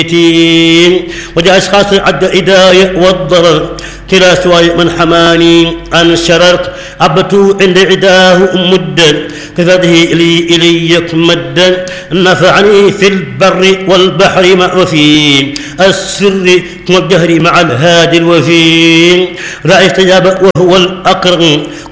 وجاء أشخاص عد إداية والضرر كلا سواء من حماني عن شررت عبته عند عداه مدا كفده إلي مدا نفعني في البر والبحر مع وفي السر والجهر مع الهادي الوفي لا استجاب وهو الأقرب